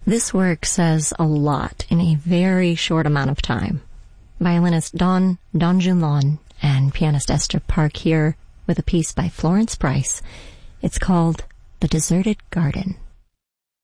This work says a lot in a very short amount of time. Violinist Don Junlon and pianist Esther Park here with a piece by Florence Price. It's called The Deserted Garden.